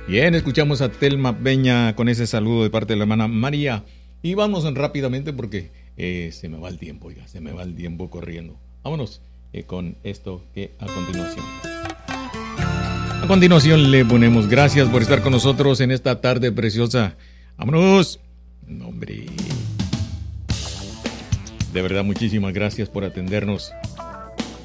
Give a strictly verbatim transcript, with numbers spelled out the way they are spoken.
Bien, escuchamos a Telma Peña con ese saludo de parte de la hermana María. Y vamos rápidamente porque eh, se me va el tiempo, oiga, se me va el tiempo corriendo. Vámonos eh, con esto que a continuación. A continuación le ponemos gracias por estar con nosotros en esta tarde preciosa. Vámonos. No, hombre. De verdad, muchísimas gracias por atendernos.